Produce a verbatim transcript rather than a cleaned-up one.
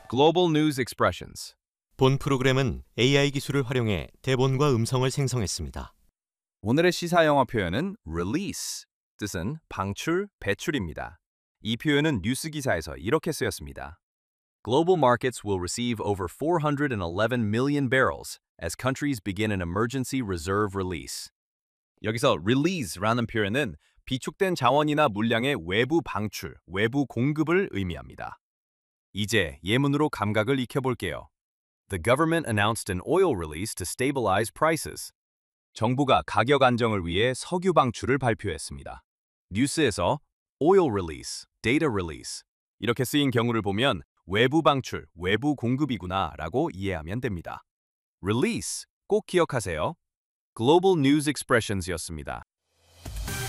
Global News Expressions. 본 프로그램은 에이아이 기술을 활용해 대본과 음성을 생성했습니다. 오늘의 시사 영어 표현은 release, 뜻은 방출, 배출입니다. 이 표현은 뉴스 기사에서 이렇게 쓰였습니다. Global markets will receive over four hundred eleven million barrels as countries begin an emergency reserve release. 여기서 release라는 표현은 비축된 자원이나 물량의 외부 방출, 외부 공급을 의미합니다. 이제 예문으로 감각을 익혀볼게요. The government announced an oil release to stabilize prices. 정부가 가격 안정을 위해 석유 방출을 발표했습니다. 뉴스에서 oil release, data release 이렇게 쓰인 경우를 보면 외부 방출, 외부 공급이구나 라고 이해하면 됩니다. release 꼭 기억하세요. Global News Expressions였습니다.